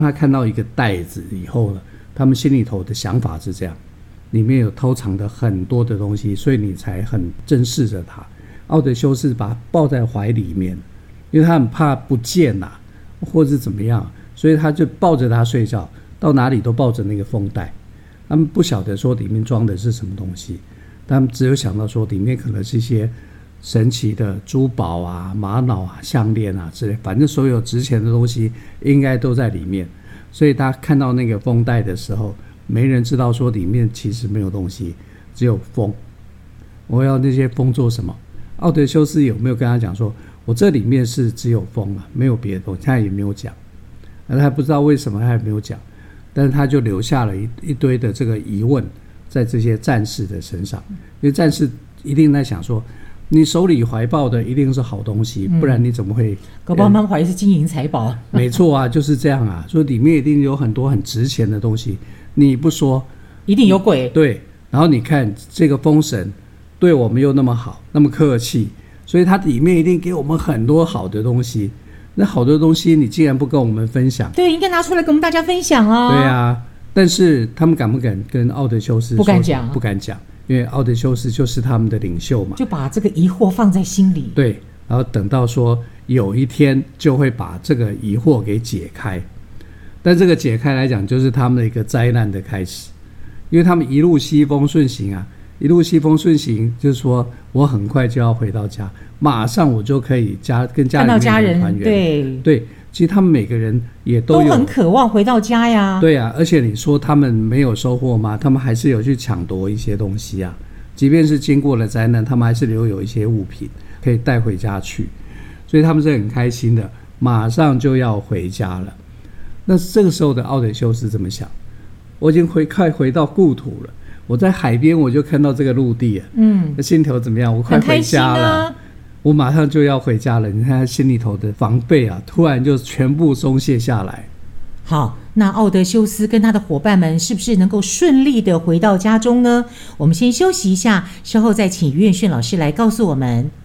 他看到一个袋子以后呢，他们心里头的想法是这样，里面有偷藏的很多的东西，所以你才很珍视着它。奥德修斯把它抱在怀里面，因为他很怕不见或是怎么样，所以他就抱着它睡觉，到哪里都抱着那个风袋。他们不晓得说里面装的是什么东西，他们只有想到说里面可能是一些神奇的珠宝玛瑙项链之类，反正所有值钱的东西应该都在里面。所以他看到那个风袋的时候，没人知道说里面其实没有东西，只有风。我要那些风做什么？奥德修斯有没有跟他讲说，我这里面是只有风没有别的东西？他也没有讲，他不知道为什么他也没有讲，但是他就留下了一堆的这个疑问在这些战士的身上，因为战士一定在想说，你手里怀抱的一定是好东西，不然你怎么会？ 搞不好他们怀疑是金银财宝。 没错就是这样所以里面一定有很多很值钱的东西，你不说， 一定有鬼。 对，然后你看这个风神对我们又那么好，那么客气，所以它里面一定给我们很多好的东西。那好多东西你竟然不跟我们分享？ 对，应该拿出来跟我们大家分享啊。 对但是他们敢不敢跟奥德修斯说？ 不敢讲， 不敢讲，因为奥德修斯就是他们的领袖嘛， 就把这个疑惑放在心里。 对，然后等到说有一天就会把这个疑惑给解开。但这个解开来讲，就是他们的一个灾难的开始，因为他们一路西风顺行一路西风顺行，就是说我很快就要回到家，马上我就可以跟家里面的团圆。对，其实他们每个人也都很渴望回到家呀。 对而且你说他们没有收获吗？他们还是有去抢夺一些东西即便是经过了灾难，他们还是留有一些物品可以带回家去，所以他们是很开心的，马上就要回家了。那这个时候的奥德修斯怎么想？我已经快回到故土了，我在海边我就看到这个陆地那心头怎么样？我快回家了，我马上就要回家了。你看他心里头的防备突然就全部松懈下来。 好，那奥德修斯跟他的伙伴们是不是能够顺利的回到家中呢？我们先休息一下，稍后再请于远炫老师来告诉我们。